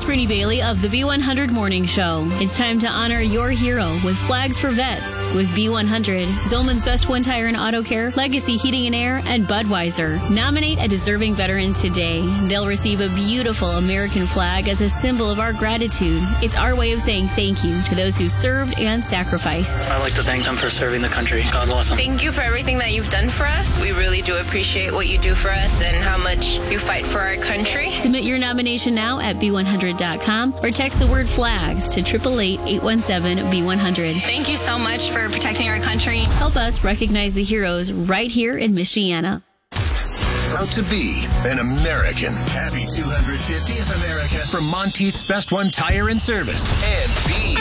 It's Brittany Bailey of the B100 Morning Show. It's time to honor your hero with Flags for Vets with B100, Zolman's Best One Tire and Auto Care, Legacy Heating and Air, and Budweiser. Nominate a deserving veteran today. They'll receive a beautiful American flag as a symbol of our gratitude. It's our way of saying thank you to those who served and sacrificed. I'd like to thank them for serving the country. God bless them. Thank you for everything that you've done for us. We really do appreciate what you do for us and how much you fight for our country. Submit your nomination now at B100.com or text the word FLAGS to 888-817-B100. Thank you so much for protecting our country. Help us recognize the heroes right here in Michiana. Proud to be an American. Happy 250th America from Monteith's Best One Tire and Service and